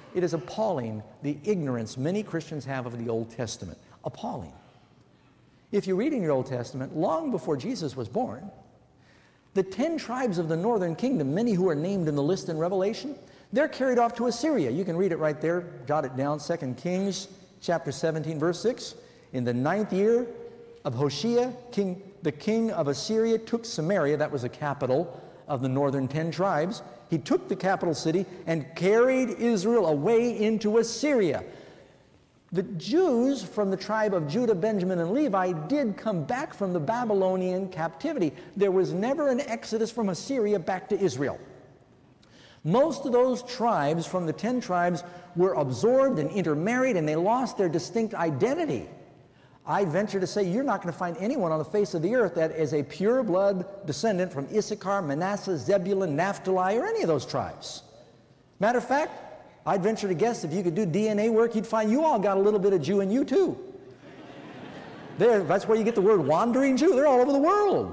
It is appalling, the ignorance many Christians have of the Old Testament. Appalling. If you read in your Old Testament, long before Jesus was born, the 10 tribes of the northern kingdom, many who are named in the list in Revelation, they're carried off to Assyria. You can read it right there, jot it down, 2 Kings chapter 17, verse 6. In the 9th year of Hoshea, the king of Assyria took Samaria, that was the capital of the northern 10 tribes. He took the capital city and carried Israel away into Assyria. The Jews from the tribe of Judah, Benjamin, and Levi did come back from the Babylonian captivity. There was never an exodus from Assyria back to Israel. Most of those tribes from the 10 tribes were absorbed and intermarried, and they lost their distinct identity. I venture to say you're not going to find anyone on the face of the earth that is a pure-blood descendant from Issachar, Manasseh, Zebulun, Naphtali, or any of those tribes. Matter of fact, I'd venture to guess if you could do DNA work, you'd find you all got a little bit of Jew in you too. That's where you get the word wandering Jew. They're all over the world.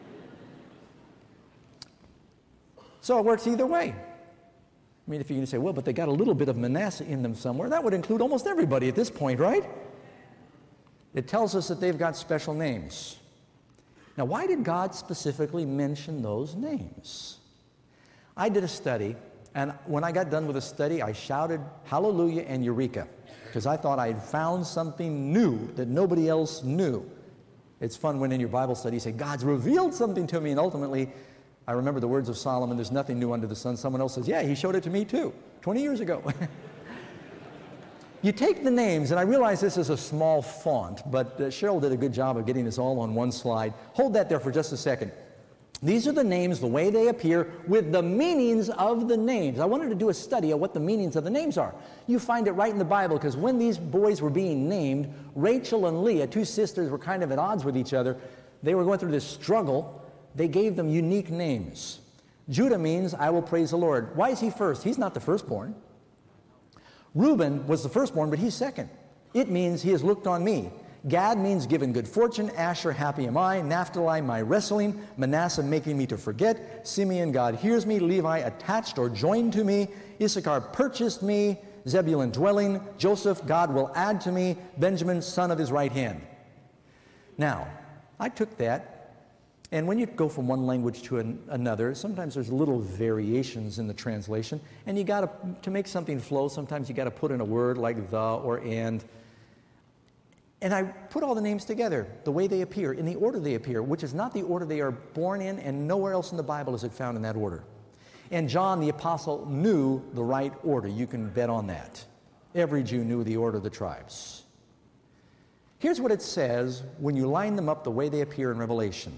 So it works either way. I mean, if you can say, well, but they got a little bit of Manasseh in them somewhere, that would include almost everybody at this point, right? It tells us that they've got special names. Now, why did God specifically mention those names? I did a study, and when I got done with the study, I shouted hallelujah and eureka, because I thought I had found something new that nobody else knew. It's fun when in your Bible study you say, God's revealed something to me, and ultimately, I remember the words of Solomon, there's nothing new under the sun. Someone else says, yeah, he showed it to me too, 20 years ago. You take the names, and I realize this is a small font, but Cheryl did a good job of getting this all on one slide. Hold that there for just a second. These are the names, the way they appear, with the meanings of the names. I wanted to do a study of what the meanings of the names are. You find it right in the Bible, because when these boys were being named, Rachel and Leah, 2 sisters, were kind of at odds with each other. They were going through this struggle. They gave them unique names. Judah means, I will praise the Lord. Why is he first? He's not the firstborn. Reuben was the firstborn, but he's second. It means he has looked on me. Gad means given good fortune. Asher, happy am I. Naphtali, my wrestling. Manasseh, making me to forget. Simeon, God hears me. Levi, attached or joined to me. Issachar, purchased me. Zebulun, dwelling. Joseph, God will add to me. Benjamin, son of his right hand. Now, I took that, and when you go from one language to another, sometimes there's little variations in the translation, and you got to make something flow, sometimes you got to put in a word like the or and. And I put all the names together, the way they appear, in the order they appear, which is not the order they are born in, and nowhere else in the Bible is it found in that order. And John the Apostle knew the right order. You can bet on that. Every Jew knew the order of the tribes. Here's what it says when you line them up the way they appear in Revelation.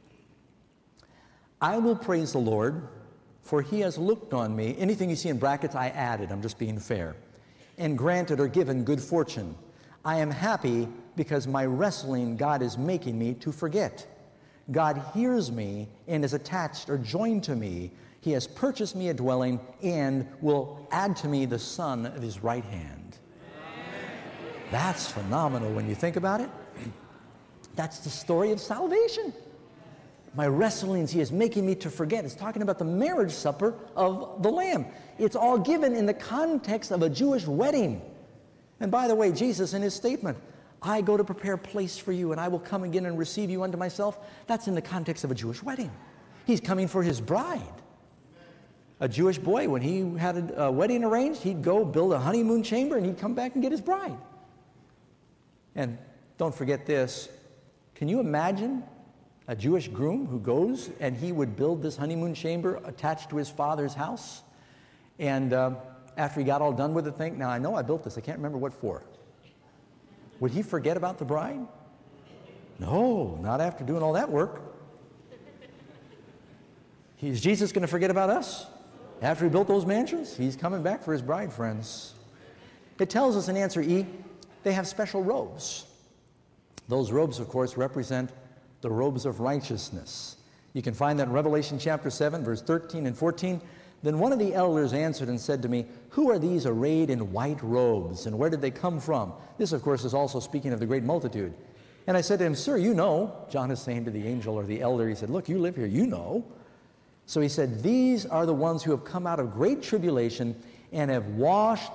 I will praise the Lord, for he has looked on me. Anything you see in brackets, I added. I'm just being fair. And granted or given good fortune. I am happy because my wrestling God is making me to forget. God hears me and is attached or joined to me. He has purchased me a dwelling and will add to me the son of his right hand. That's phenomenal when you think about it. That's the story of salvation. My wrestlings, he is making me to forget. It's talking about the marriage supper of the Lamb. It's all given in the context of a Jewish wedding. And by the way, Jesus in his statement, I go to prepare a place for you, and I will come again and receive you unto myself. That's in the context of a Jewish wedding. He's coming for his bride. A Jewish boy, when he had a wedding arranged, he'd go build a honeymoon chamber, and he'd come back and get his bride. And don't forget this. Can you imagine a Jewish groom who goes and he would build this honeymoon chamber attached to his father's house? And after he got all done with the thing, now I know I built this, I can't remember what for. Would he forget about the bride? No, not after doing all that work. Is Jesus going to forget about us? After he built those mansions? He's coming back for his bride, friends. It tells us in answer E, they have special robes. Those robes, of course, represent the robes of righteousness. You can find that in Revelation chapter 7, verse 13 and 14. Then one of the elders answered and said to me, who are these arrayed in white robes, and where did they come from? This, of course, is also speaking of the great multitude. And I said to him, sir, you know. John is saying to the angel or the elder, he said, look, you live here, you know. So he said, these are the ones who have come out of great tribulation and have washed